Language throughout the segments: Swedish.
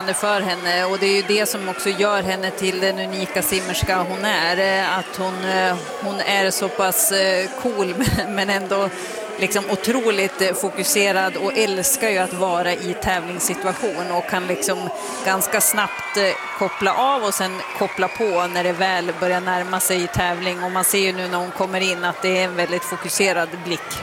avgörande för henne, och det är ju det som också gör henne till den unika simmerska hon är, att hon är så pass cool men ändå liksom otroligt fokuserad och älskar ju att vara i tävlingssituation och kan liksom ganska snabbt koppla av och sen koppla på när det väl börjar närma sig i tävling, och man ser ju nu när hon kommer in att det är en väldigt fokuserad blick.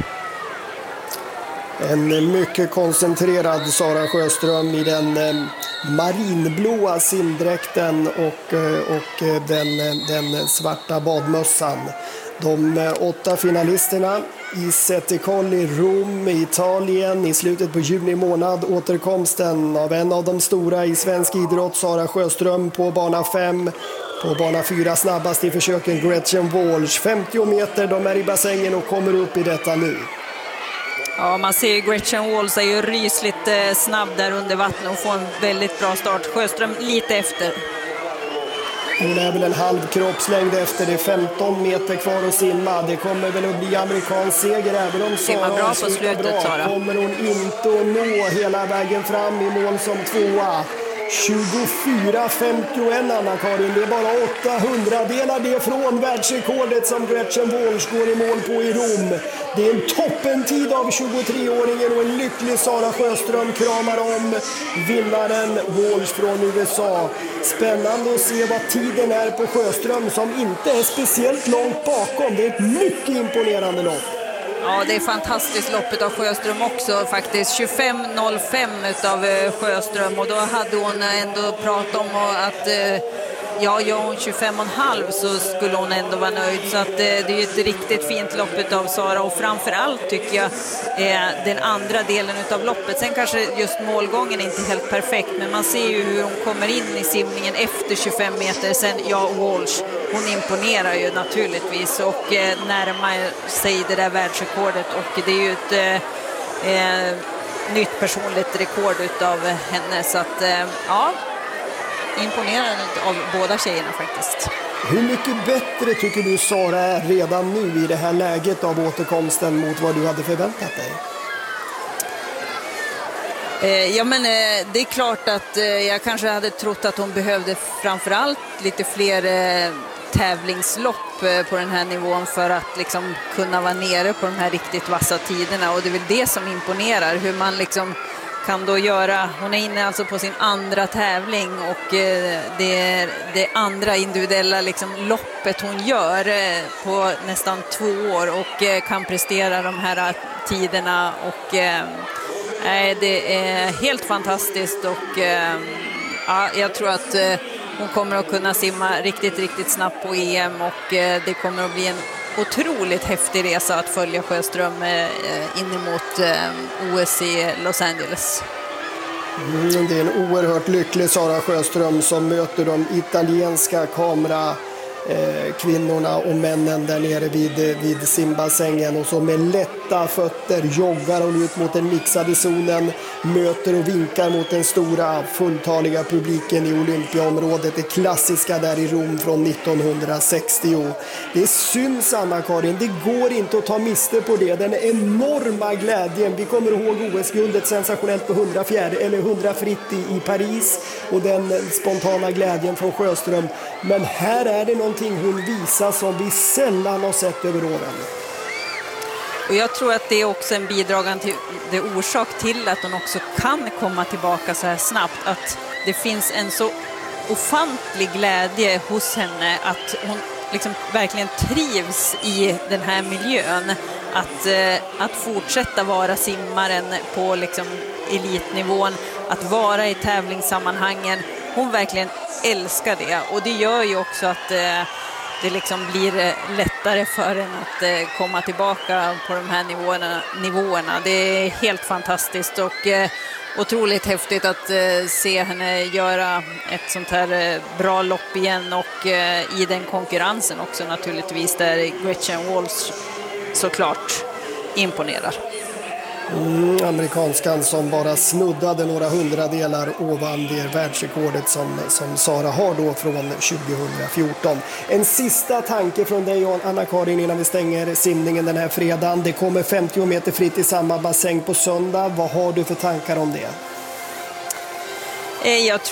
En mycket koncentrerad Sara Sjöström i den marinblåa simdräkten och den svarta badmössan. De 8 finalisterna i Settikol i Rom, i Italien i slutet på juni månad. Återkomsten av en av de stora i svensk idrott, Sara Sjöström, på bana 5. På bana 4 snabbast i försöken Gretchen Walsh. 50 meter, de är i bassängen och kommer upp i detta nu. Ja, man ser ju Gretchen Walsh är ju rysligt snabb där under vattnet och får en väldigt bra start. Sjöström lite efter. Hon är väl en halv kroppslängd efter, det är 15 meter kvar att simma. Det kommer väl att bli amerikansk seger även om Sara bra på slutet, bra. Sara. Kommer hon inte att nå hela vägen fram i mål som 2:a. 24:51 Anna-Karin, det är bara 800-delar det från världsrekordet som Gretchen Walsh går i mål på i Rom. Det är en toppentid av 23-åringen och en lycklig Sara Sjöström kramar om vinnaren Walsh från USA. Spännande att se vad tiden är på Sjöström som inte är speciellt långt bakom. Det är ett mycket imponerande lopp. Ja, det är fantastiskt loppet av Sjöström också faktiskt. 25:05 utav Sjöström, och då hade hon ändå pratat om att gör hon 25,5 så skulle hon ändå vara nöjd. Så att det är ett riktigt fint loppet av Sara, och framförallt tycker jag den andra delen utav loppet. Sen kanske just målgången är inte helt perfekt, men man ser ju hur hon kommer in i simningen efter 25 meter. Sen Walsh, hon imponerar ju naturligtvis och närmar sig det där världsrekordet, och det är ju ett nytt personligt rekord utav henne. Så att imponerande av båda tjejerna faktiskt. Hur mycket bättre tycker du Sara är redan nu i det här läget av återkomsten mot vad du hade förväntat dig? Ja, men det är klart att jag kanske hade trott att hon behövde framförallt lite fler tävlingslopp på den här nivån för att liksom kunna vara nere på de här riktigt vassa tiderna, och det är väl det som imponerar, hur man liksom kan då göra. Hon är inne alltså på sin andra tävling, och det är det andra individuella liksom loppet hon gör på nästan 2 år och kan prestera de här tiderna, och det är helt fantastiskt, och jag tror att hon kommer att kunna simma riktigt, riktigt snabbt på EM, och det kommer att bli en otroligt häftig resa att följa Sjöström in emot OS i Los Angeles. Det är en oerhört lycklig Sara Sjöström som möter de italienska kvinnorna och männen där nere vid simbassängen, och så med lätta fötter joggar hon ut mot den mixade zonen, möter och vinkar mot den stora fulltaliga publiken i Olympiaområdet, det klassiska där i Rom från 1960. Det syns, Anna-Karin, det går inte att ta miste på det, den enorma glädjen. Vi kommer ihåg OS-guldet sensationellt på 100 fritt i Paris, och den spontana glädjen från Sjöström, men här är det någonting hon visar som vi sällan har sett över åren. Och jag tror att det är också en bidragande orsak till att hon också kan komma tillbaka så här snabbt, att det finns en så ofantlig glädje hos henne, att hon liksom verkligen trivs i den här miljön, att fortsätta vara simmaren på liksom elitnivån, att vara i tävlingssammanhangen. Hon verkligen älskar det, och det gör ju också att det liksom blir lättare för en att komma tillbaka på de här nivåerna. Det är helt fantastiskt, och otroligt häftigt att se henne göra ett sånt här bra lopp igen, och i den konkurrensen också naturligtvis, där Gretchen Walsh såklart imponerar. Amerikanskan som bara snuddade några hundradelar ovan det världsrekordet som Sara har då från 2014. En sista tanke från dig, Anna-Karin, innan vi stänger simningen den här fredagen. Det kommer 50 meter fritt i samma bassäng på söndag. Vad har du för tankar om det? Jag tror